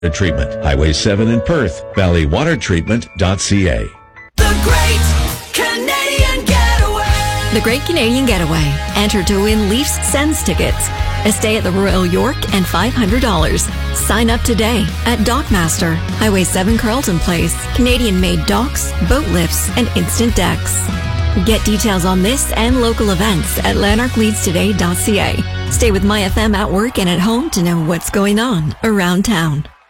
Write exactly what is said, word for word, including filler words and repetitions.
Treatment, Highway seven in Perth, valley water treatment dot c a. The Great Canadian Getaway. The Great Canadian Getaway. Enter to win Leafs Sens tickets, a stay at the Royal York, and five hundred dollars. Sign up today at Dockmaster, Highway seven Carlton Place. Canadian-made docks, boat lifts, and instant decks. Get details on this and local events at lanark leads today dot c a. Stay with My F M at work and at home to know what's going on around town.